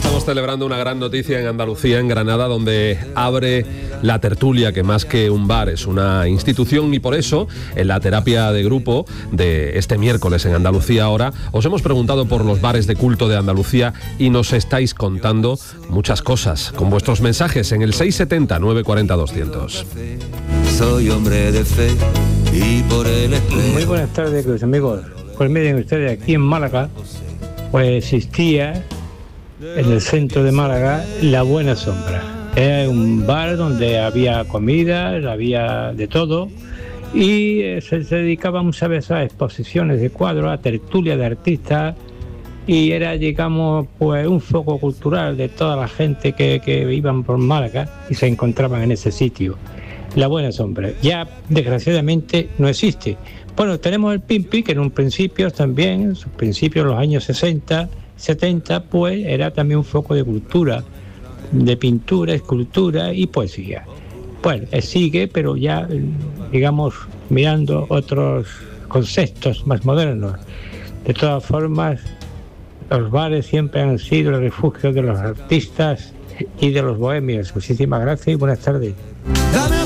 estamos celebrando una gran noticia en Andalucía, en Granada, donde abre La Tertulia, que más que un bar es una institución, y por eso en la terapia de grupo de este miércoles en Andalucía Ahora os hemos preguntado por los bares de culto de Andalucía y nos estáis contando muchas cosas con vuestros mensajes en el 670 940 200. Soy hombre de fe y por el espejo. Muy buenas tardes, queridos amigos. Pues miren ustedes, aquí en Málaga pues existía en el centro de Málaga La Buena Sombra. Era un bar donde había comida, había de todo, y se dedicaba muchas veces a exposiciones de cuadros, a tertulia de artistas, y era, digamos, pues un foco cultural de toda la gente que iban por Málaga y se encontraban en ese sitio. La Buena Sombra ya desgraciadamente no existe. Bueno, tenemos el Pimpi, que en un principio también, en sus principios, en los años 60, 70, pues era también un foco de cultura, de pintura, escultura y poesía. Bueno, sigue, pero ya, digamos, mirando otros conceptos más modernos. De todas formas, los bares siempre han sido el refugio de los artistas y de los bohemios. Muchísimas gracias y buenas tardes.